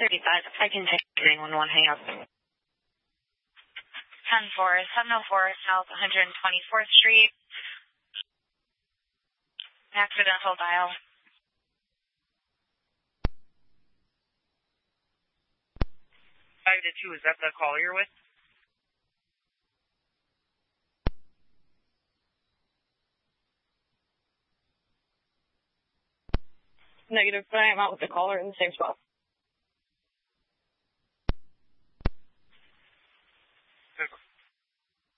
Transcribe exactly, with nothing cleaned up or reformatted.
thirty-five. I can take nine one one. Hang up. ten four, seven oh four South one hundred twenty-fourth Street. Accidental dial. five to two, is that the call you're with? Negative, but I am out with the caller in the same spot.